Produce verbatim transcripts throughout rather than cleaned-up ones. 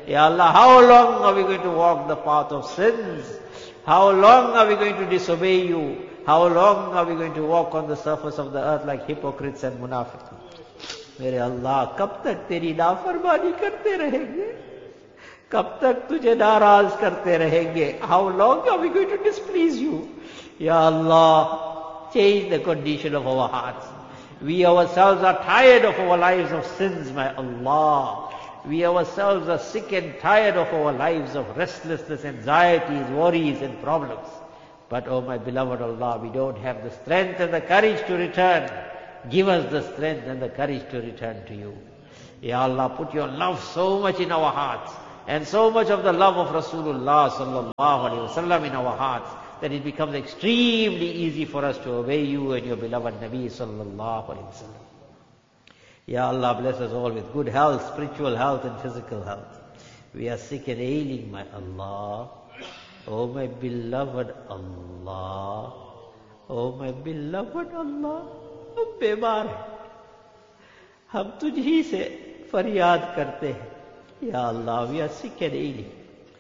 Ya Allah, how long are we going to walk the path of sins? How long are we going to disobey you? How long are we going to walk on the surface of the earth like hypocrites and munafiqun? मेरे अल्लाह कब तक तेरी नाफरमानी करते रहेंगे? कब तक तुझे नाराज करते रहेंगे? How long are we going to displease you? Ya Allah, change the condition of our hearts. We ourselves are tired of our lives of sins, my Allah. We ourselves are sick and tired of our lives of restlessness, anxieties, worries and problems. But oh my beloved Allah, we don't have the strength and the courage to return. Give us the strength and the courage to return to you. Ya Allah, put your love so much in our hearts and so much of the love of Rasulullah sallallahu alaihi wasallam in our hearts that it becomes extremely easy for us to obey you and your beloved Nabi sallallahu alaihi wasallam. Ya Allah, bless us all with good health, spiritual health and physical health. We are sick and ailing, my Allah. Oh my beloved Allah. Oh my beloved Allah. हम बीमार हैं, हम तुझ ही से फरियाद करते हैं. Ya Allah, we are sick and ailing.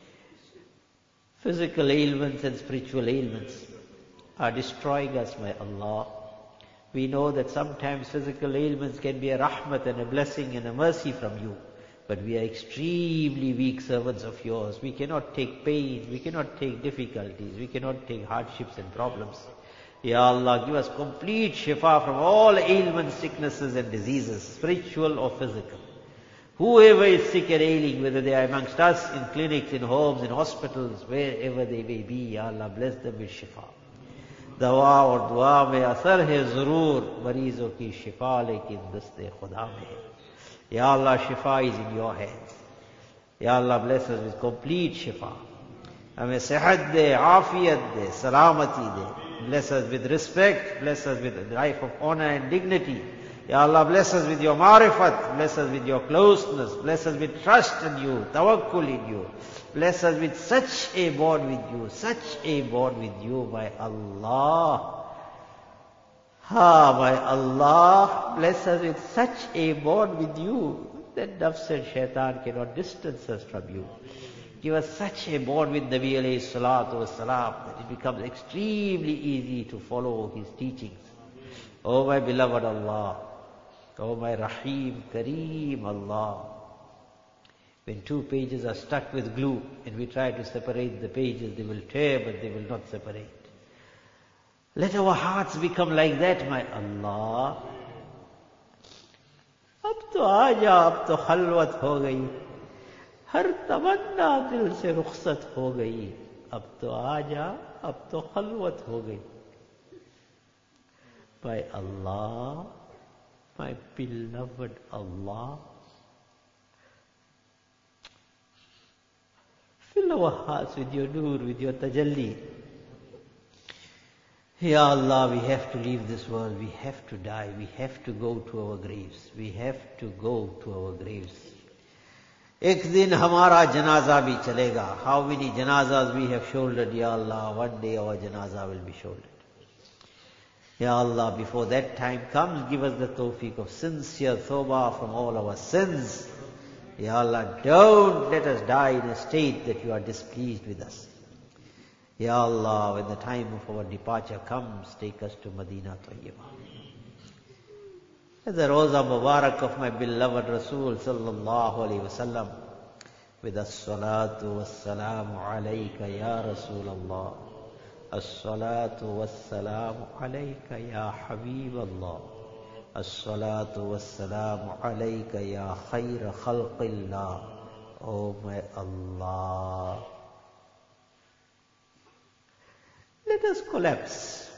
Physical ailments and spiritual ailments are destroying us, my Allah. We know that sometimes physical ailments can be a rahmat and a blessing and a mercy from you. But we are extremely weak servants of yours. We cannot take pain, we cannot take difficulties, we cannot take hardships and problems. Ya Allah, give us complete shifa from all ailments, sicknesses and diseases, spiritual or physical. Whoever is sick and ailing, whether they are amongst us, in clinics, in homes, in hospitals, wherever they may be, Ya Allah, bless them with shifa. दवा और दुआ में असर है जरूर, मरीजों की शिफा लेकिन दस्ते खुदा में है. Ya Allah, shifa is in your hands. Ya Allah, bless us with complete shifa. हमें सेहत दे, आफियत दे, सलामती दे. Bless us with respect, bless us with a life of honor and dignity. Ya Allah, bless us with your marifat, bless us with your closeness, bless us with trust in you, tawakkul in you. Bless us with such a bond with you, such a bond with you, my Allah. Ha, my Allah, bless us with such a bond with you that nafs and shaitan cannot distance us from you. Give us such a bond with Nabi alayhi salatu wassalam that it becomes extremely easy to follow his teachings. Oh my beloved Allah, oh my Rahim, Kareem Allah. When two pages are stuck with glue and we try to separate the pages, they will tear but they will not separate. Let our hearts become like that, my Allah. अब तो आजा, अब तो खलवत हो गई, हर तमन्ना दिल से रुखसत हो गई. अब तो आजा, अब तो खलवत हो गई. My Allah, my beloved Allah, fill our hearts with your nur, with your tajalli. Ya Allah, we have to leave this world, we have to die, we have to go to our graves, we have to go to our graves. एक दिन हमारा जनाजा भी चलेगा. How many janazas we have shouldered, Ya Allah, one day our janaza will be shouldered. Ya Allah, before that time comes, give us the tawfiq of sincere tawbah from all our sins. Ya Allah, don't let us die in a state that you are displeased with us. Ya Allah, when the time of our departure comes, take us to Madinah Tayyibah. The Roza Mubarak of my beloved Rasul sallallahu alayhi wa sallam, with as-salatu was-salamu alayka ya Rasulallah, as-salatu was-salamu alayka ya Habiballah, as-salatu was-salamu alayka ya khayra khalqillah. Oh my Allah, let us collapse,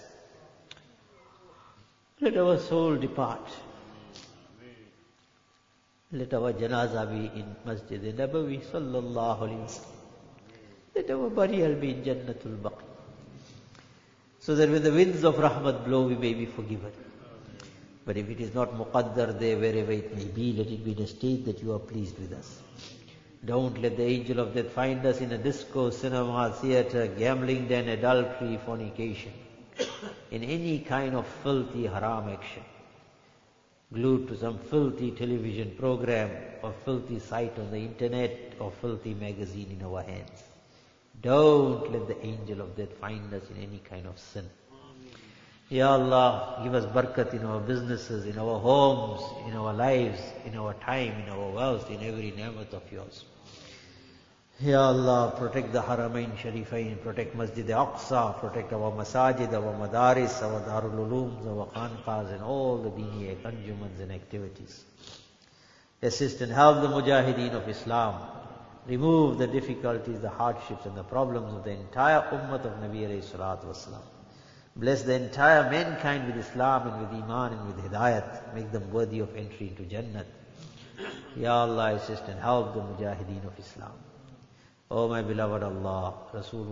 let our soul depart. Let our janaza be in Masjid Nabawi sallallahu alayhi wa sallam. Let our burial be in Jannatul Baqi, so that when the winds of rahmat blow, we may be forgiven. But if it is not muqaddar there, wherever it may be, let it be in a state that you are pleased with us. Don't let the angel of death find us in a disco, cinema, theatre, gambling den, adultery, fornication, in any kind of filthy haram action. glued to some filthy television program or filthy site on the internet or filthy magazine in our hands. Don't let the angel of death find us in any kind of sin. Ya Allah, give us barakat in our businesses, in our homes, in our lives, in our time, in our wealth, in every ni'mat of yours. Ya Allah, protect the Haramain Sharifain, protect Masjid Aqsa, protect our masajid, our madaris, our Darul Ulooms, our khanqahs, and all the dini anjumans and activities. Assist and help the mujahideen of Islam. Remove the difficulties, the hardships and the problems of the entire ummah of Nabi alayhi salatu wasalam. Bless the entire mankind with Islam and with Iman and with Hidayat. Make them worthy of entry into Jannat. Ya Allah, assist and help the mujahideen of Islam. O my beloved Allah, Rasul